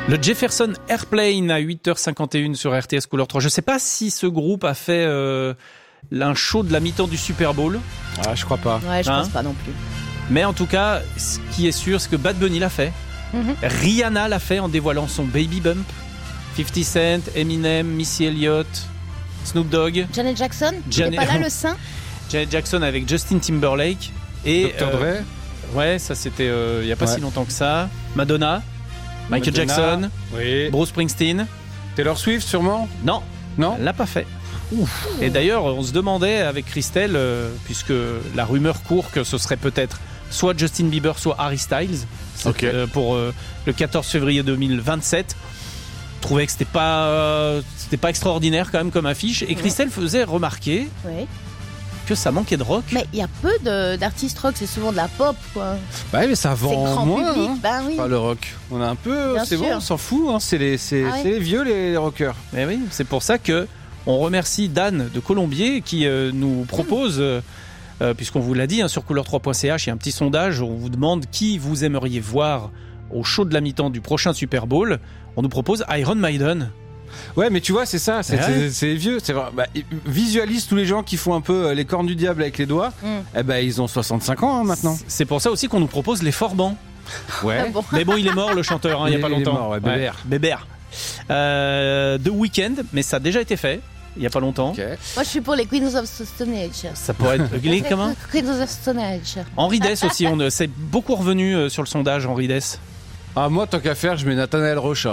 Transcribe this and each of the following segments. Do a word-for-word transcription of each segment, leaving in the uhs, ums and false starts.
Le Jefferson Airplane à huit heures cinquante et une sur R T S Couleur trois. Je ne sais pas si ce groupe a fait euh, un show de la mi-temps du Super Bowl. Ah, je crois pas. Ouais, je Hein pense pas non plus. Mais en tout cas, ce qui est sûr, c'est que Bad Bunny l'a fait. Mhm. Rihanna l'a fait en dévoilant son Baby Bump. fifty Cent, Eminem, Missy Elliott, Snoop Dogg, Janet Jackson, il Janet- n'est pas là le sein. Janet Jackson avec Justin Timberlake. Et docteur Dre. euh, ouais, ça c'était il n'y a pas Ouais. si longtemps que ça. Madonna, Michael Madonna. Jackson, Oui. Bruce Springsteen. Taylor Swift, sûrement. Non, Non. elle l'a pas fait. Et d'ailleurs, on se demandait avec Christelle, euh, puisque la rumeur court que ce serait peut-être soit Justin Bieber, soit Harry Styles, Ok. euh, pour euh, le quatorze février deux mille vingt-sept. Je trouvais que c'était pas, euh, c'était pas extraordinaire quand même comme affiche. Et Christelle faisait remarquer Oui. que ça manquait de rock. Mais il y a peu de- d'artistes rock, c'est souvent de la pop, quoi. Bah oui, mais ça C'est vend grand moins. public, hein. ben oui. Enfin, le rock. On a un peu. Bien C'est sûr. bon, on s'en fout. Hein. C'est les, c'est, Ah ouais. c'est les vieux, les, les rockers. Mais oui, c'est pour ça que on remercie Dan de Colombier qui euh, nous propose, euh, euh, puisqu'on vous l'a dit, hein, sur couleur trois point c h, il y a un petit sondage, on vous demande qui vous aimeriez voir au show de la mi-temps du prochain Super Bowl. On nous propose Iron Maiden. Ouais, mais tu vois, c'est ça. C'est, Ouais. c'est, c'est les vieux. C'est vrai. Bah, visualise tous les gens qui font un peu euh, les cornes du diable avec les doigts. Mm. Eh ben, ils ont soixante-cinq ans hein, maintenant. C'est pour ça aussi qu'on nous propose les Forbans. Ouais. Ah bon. Mais bon, il est mort le chanteur, hein, il n'y a Il pas est- il est longtemps. mort, ouais, Bébert. Bébert. Euh, The Weeknd, mais ça a déjà été fait, il n'y a pas longtemps. Ok. Moi, je suis pour les Queens of Stone Age. Ça pourrait être... Les- comment Queens of Stone Age. Henri Dess aussi, on, c'est beaucoup revenu euh, sur le sondage, Henri Dess. Ah, moi, tant qu'à faire, je mets Nathanaël Rocha.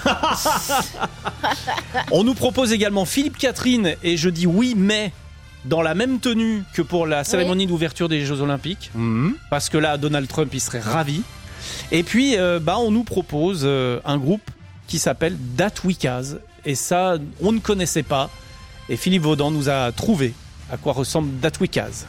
On nous propose également Philippe Catherine, et je dis oui, mais dans la même tenue que pour la cérémonie d'ouverture des Jeux Olympiques, Mhm. parce que là, Donald Trump, il serait ravi. Et puis, euh, bah, on nous propose euh, un groupe qui s'appelle Datwikaz, et ça, on ne connaissait pas, et Philippe Vaudan nous a trouvé à quoi ressemble Datwikaz.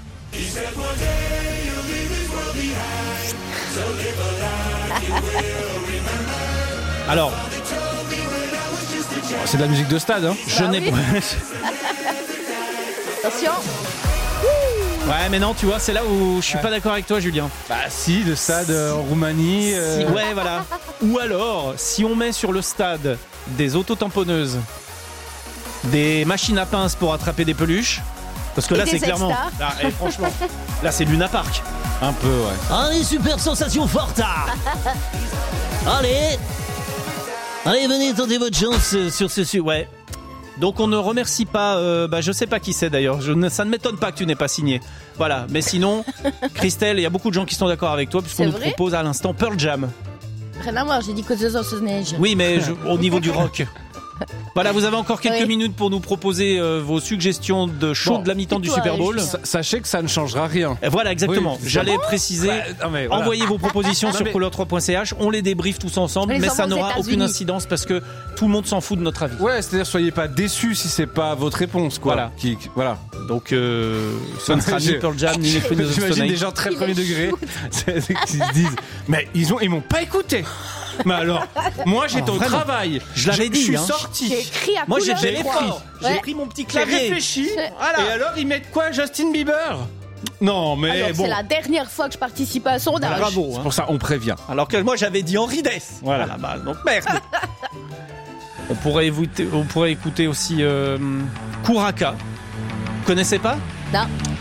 Alors, C'est de la musique de stade, hein. je Bah n'ai oui. Attention. Ouais, mais non, tu vois, c'est là où je suis pas d'accord avec toi, Julien. Bah, si, de stade euh, en Roumanie. euh, Si- ouais, voilà. Ou alors, si on met sur le stade des autotamponneuses, des machines à pince pour attraper des peluches, parce que Et là, des c'est clairement. X-Stars. Là, eh, franchement, là, c'est Luna Park. Un peu, ouais. Allez, super sensation forte. Allez, allez, venez tenter votre chance euh, sur ce su. Ouais. Donc on ne remercie pas, euh, bah, je sais pas qui c'est d'ailleurs, je ne, ça ne m'étonne pas que tu n'aies pas signé. Voilà, mais sinon, Christelle, il y a beaucoup de gens qui sont d'accord avec toi puisqu'on C'est nous vrai propose à l'instant Pearl Jam. Rien à voir, j'ai dit Queens of Stone Age. Oui, mais je- au niveau du rock. Voilà, vous avez encore quelques Oui. minutes pour nous proposer euh, vos suggestions de show Bon, de la mi-temps du dis-toi, Super Bowl. Julien. Sa- Sachez que ça ne changera rien. Et voilà, exactement. Oui. J'allais préciser. Bah, non, mais voilà. Envoyez vos propositions Non, sur mais- couleur trois point c h, on les débriefe tous ensemble, On les mais ça envoie aux n'aura aucune États-Unis. incidence parce que tout le monde s'en fout de notre avis. Ouais, c'est-à-dire soyez pas déçus si c'est pas votre réponse, quoi. Voilà. Qui, qui- voilà. Donc, euh, ce ne sera ni Je- Pearl Jam ni les Queens of Stone J'imagine Age. des gens très Il premier est degré c'est- c'est qu'ils se disent mais ils ont ils m'ont pas écouté. Mais alors, moi j'étais Oh, au vraiment. travail. Je l'avais Je dit, suis hein. sorti. J'ai écrit à Moi, j'ai couleur j'ai trois. pris. J'ai Ouais. pris mon petit J'ai clavier. réfléchi. Voilà. Et alors ils mettent quoi, Justin Bieber? Non, mais Alors, bon. c'est la dernière fois que je participe à un sondage. Bravo. C'est hein. pour ça on prévient. Alors que moi, j'avais dit Henri Dess. Voilà. Voilà, bah, donc merde. on, pourrait écouter, on pourrait écouter aussi euh, Kuraka. Vous connaissez pas? Non.